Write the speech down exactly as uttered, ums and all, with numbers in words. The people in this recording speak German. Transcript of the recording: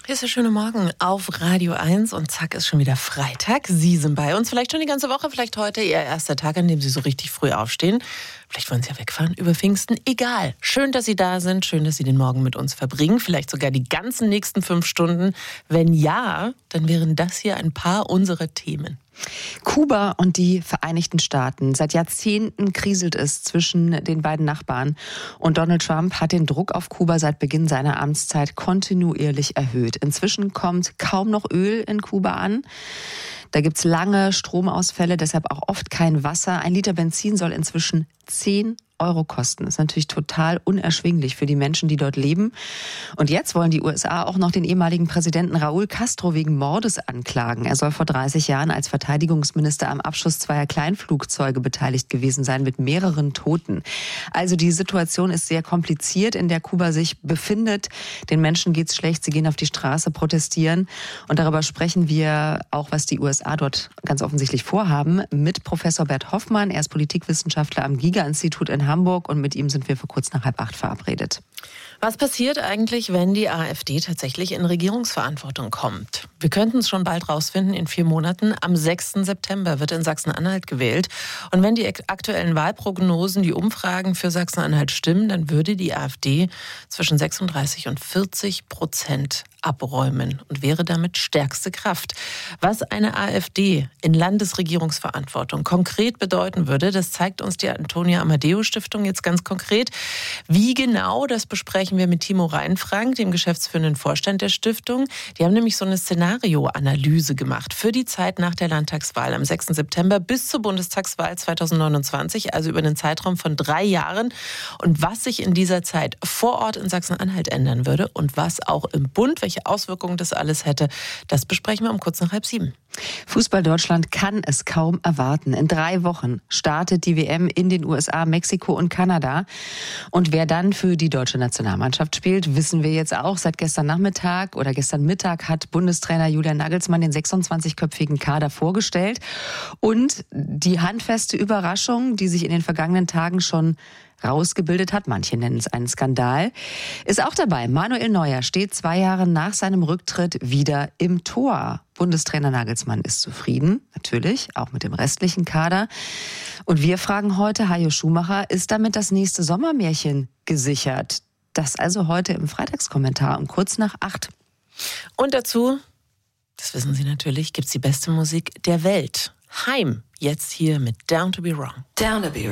Hier ist der schöne Morgen auf Radio eins und zack, ist schon wieder Freitag. Sie sind bei uns, vielleicht schon die ganze Woche, vielleicht heute Ihr erster Tag, an dem Sie so richtig früh aufstehen. Vielleicht wollen Sie ja wegfahren über Pfingsten. Egal. Schön, dass Sie da sind. Schön, dass Sie den Morgen mit uns verbringen. Vielleicht sogar die ganzen nächsten fünf Stunden. Wenn ja, dann wären das hier ein paar unserer Themen. Kuba und die Vereinigten Staaten. Seit Jahrzehnten kriselt es zwischen den beiden Nachbarn. Und Donald Trump hat den Druck auf Kuba seit Beginn seiner Amtszeit kontinuierlich erhöht. Inzwischen kommt kaum noch Öl in Kuba an. Da gibt's lange Stromausfälle, deshalb auch oft kein Wasser. Ein Liter Benzin soll inzwischen zehn Euro kosten. Das ist natürlich total unerschwinglich für die Menschen, die dort leben. Und jetzt wollen die U S A auch noch den ehemaligen Präsidenten Raúl Castro wegen Mordes anklagen. Er soll vor dreißig Jahren als Verteidigungsminister am Abschuss zweier Kleinflugzeuge beteiligt gewesen sein, mit mehreren Toten. Also die Situation ist sehr kompliziert, in der Kuba sich befindet. Den Menschen geht's schlecht, sie gehen auf die Straße, protestieren. Und darüber sprechen wir auch, was die U S A dort ganz offensichtlich vorhaben, mit Professor Bert Hoffmann. Er ist Politikwissenschaftler am Giga-Institut in Hamburg und mit ihm sind wir für kurz nach halb acht verabredet. Was passiert eigentlich, wenn die AfD tatsächlich in Regierungsverantwortung kommt? Wir könnten es schon bald rausfinden, in vier Monaten. Am sechsten September wird in Sachsen-Anhalt gewählt. Und wenn die aktuellen Wahlprognosen, die Umfragen für Sachsen-Anhalt stimmen, dann würde die AfD zwischen sechsunddreißig und vierzig Prozent abräumen und wäre damit stärkste Kraft. Was eine AfD in Landesregierungsverantwortung konkret bedeuten würde, das zeigt uns die Antonia Amadeo Stiftung jetzt ganz konkret. Wie genau, das besprechen wir mit Timo Reinfrank, dem geschäftsführenden Vorstand der Stiftung. Die haben nämlich so eine Szenarioanalyse gemacht für die Zeit nach der Landtagswahl am sechsten September bis zur Bundestagswahl zweitausendneunundzwanzig, also über einen Zeitraum von drei Jahren. Und was sich in dieser Zeit vor Ort in Sachsen-Anhalt ändern würde und was auch im Bund, welche Auswirkungen das alles hätte, das besprechen wir um kurz nach halb sieben. Fußball Deutschland kann es kaum erwarten. In drei Wochen startet die W M in den U S A, Mexiko und Kanada. Und wer dann für die deutsche Nationalmannschaft spielt, wissen wir jetzt auch. Seit gestern Nachmittag oder gestern Mittag hat Bundestrainer Julian Nagelsmann den sechsundzwanzigköpfigen Kader vorgestellt. Und die handfeste Überraschung, die sich in den vergangenen Tagen schon rausgebildet hat, manche nennen es einen Skandal, ist auch dabei. Manuel Neuer steht zwei Jahre nach seinem Rücktritt wieder im Tor. Bundestrainer Nagelsmann ist zufrieden, natürlich, auch mit dem restlichen Kader. Und wir fragen heute Hajo Schumacher, ist damit das nächste Sommermärchen gesichert? Das also heute im Freitagskommentar um kurz nach acht. Und dazu, das wissen Sie natürlich, gibt's die beste Musik der Welt. Heim, jetzt hier mit Down to be Wrong. Down to be wrong.